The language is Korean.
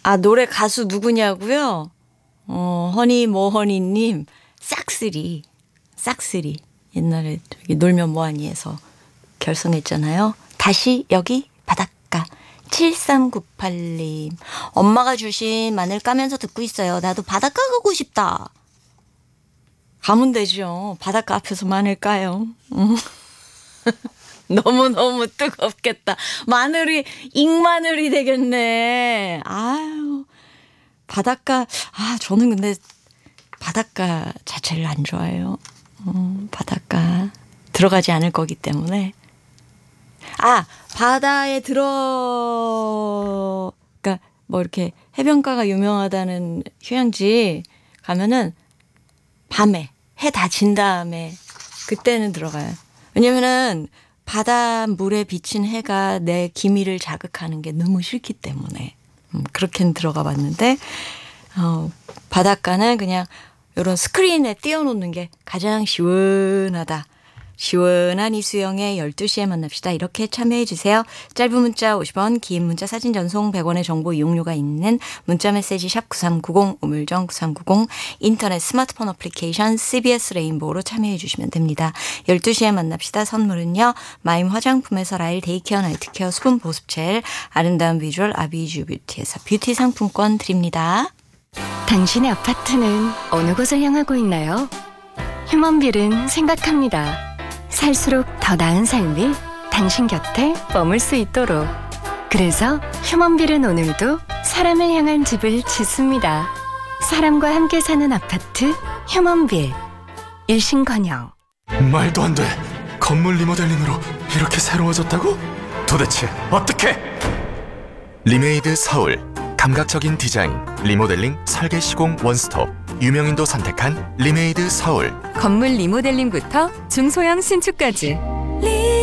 아, 노래 가수 누구냐고요? 허니님, 싹쓰리. 옛날에 저기 놀면 뭐하니에서 결성했잖아요. 다시 여기 바닷가. 7398님. 엄마가 주신 마늘 까면서 듣고 있어요. 나도 바닷가 가고 싶다. 가면 되죠. 바닷가 앞에서 마늘 까요. 너무너무 뜨겁겠다. 익마늘이 되겠네. 아유, 바닷가, 저는 근데 바닷가 자체를 안 좋아해요. 바닷가 들어가지 않을 거기 때문에. 바다에 그러니까 뭐 이렇게 해변가가 유명하다는 휴양지 가면은 밤에 해 다 진 다음에 그때는 들어가요. 왜냐면은 바닷물에 비친 해가 내 기미를 자극하는 게 너무 싫기 때문에 그렇게는 들어가 봤는데 바닷가는 그냥 이런 스크린에 띄워놓는 게 가장 시원하다. 시원한 이수영의 12시에 만납시다. 이렇게 참여해 주세요. 짧은 문자 50원, 긴 문자 사진 전송 100원의 정보 이용료가 있는 문자 메시지 샵 9390, 우물정 9390, 인터넷 스마트폰 어플리케이션 CBS 레인보우로 참여해 주시면 됩니다. 12시에 만납시다. 선물은요. 마임 화장품에서 라일 데이케어 나이트케어 수분 보습젤, 아름다운 비주얼 아비주 뷰티에서 뷰티 상품권 드립니다. 당신의 아파트는 어느 곳을 향하고 있나요? 휴먼빌은 생각합니다. 살수록 더 나은 삶이 당신 곁에 머물 수 있도록. 그래서 휴먼빌은 오늘도 사람을 향한 집을 짓습니다. 사람과 함께 사는 아파트 휴먼빌. 일신건영. 말도 안 돼. 건물 리모델링으로 이렇게 새로워졌다고? 도대체 어떻게? 리메이드 서울. 감각적인 디자인, 리모델링, 설계 시공 원스톱. 유명인도 선택한 리메이드 서울. 건물 리모델링부터 중소형 신축까지